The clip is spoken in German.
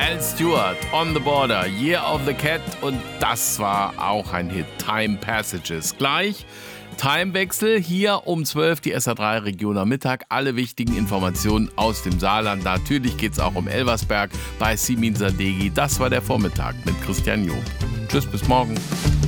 Al Stewart, On the Border, Year of the Cat und das war auch ein Hit, Time Passages. Gleich Timewechsel, hier um 12 die SA3 Region am Mittag. Alle wichtigen Informationen aus dem Saarland. Natürlich geht es auch um Elversberg bei Simin Sadeghi. Das war der Vormittag mit Christian Job. Tschüss, bis morgen.